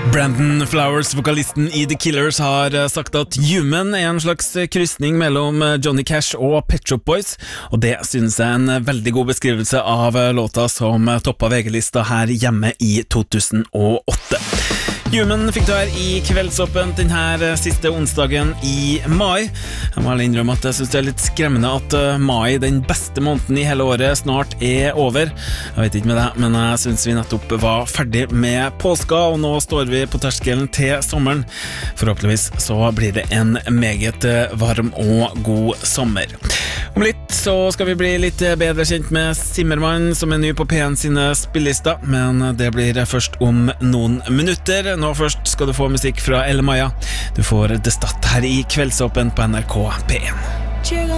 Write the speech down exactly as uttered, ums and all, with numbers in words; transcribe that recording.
Brandon Flowers, vokalisten i The Killers, har sagt at Human er en slags krysning mellom Johnny Cash og Pet Shop Boys, og det synes jeg er en veldig god beskrivelse av låta som toppet V G-lista her hjemme i to tusen og åtte. Human fikk du her i Kveldsåpent denne siste onsdagen i mai. Jeg må innrømme at jeg synes det er litt skremmende at mai, den beste måneden i hele året, snart er over. Jeg vet ikke med det, men jeg synes vi nettopp var ferdig med påska, og nå står vi på terskelen til sommeren. Forhåpentligvis så blir det en meget varm og god sommer. Om litt så skal vi bli litt bedre kjent med Zimmermann, som er ny på P en sine spillister, men det blir først om noen minutter. Nå først skal du få musikk fra Elle Maja. Du får det statt her i Kveldsåpen på N R K P en.